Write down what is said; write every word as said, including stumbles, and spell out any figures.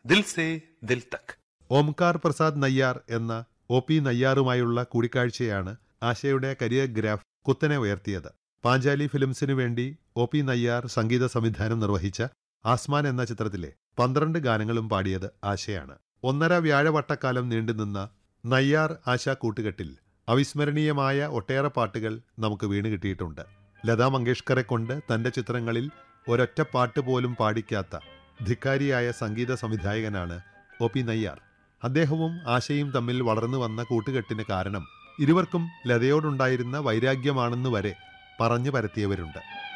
ദിൽ say ദിൽ തക്. ഓംകാർ പ്രസാദ് നയ്യാർ എന്ന O P നയ്യാറുമായുള്ള കൂടിക്കാഴ്ചയാണ് ആശയുടെ career graph കുത്തനെ ഉയർത്തിയത്. പാഞ്ചാലി ഫിലിംസിനു വേണ്ടി ഒ പി നയ്യാർ സംഗീത സംവിധാനം നിർവഹിച്ച ആസ്മാൻ എന്ന ചിത്രത്തിലെ പന്ത്രണ്ട് ഗാനങ്ങളും പാടിയത് ആശയാണ്. ഒന്നര വ്യാഴവട്ടക്കാലം നീണ്ടുനിന്ന നയ്യാർ ആശ കൂട്ടുകെട്ടിൽ അവിസ്മരണീയമായ ഒട്ടേറെ പാട്ടുകൾ നമുക്ക് വീണ് കിട്ടിയിട്ടുണ്ട്. ലതാ മങ്കേഷ്കറെ കൊണ്ട് തന്റെ ചിത്രങ്ങളിൽ ഒരൊറ്റ പാട്ട് പോലും പാടിക്കാത്ത ധിക്കാരിയായ സംഗീത സംവിധായകനാണ് ഒ പി നയ്യാർ. അദ്ദേഹവും ആശയും തമ്മിൽ വളർന്നു വന്ന കൂട്ടുകെട്ടിന് കാരണം ഇരുവർക്കും ലതയോടുണ്ടായിരുന്ന വൈരാഗ്യമാണെന്ന് വരെ പറഞ്ഞു പരത്തിയവരുണ്ട്.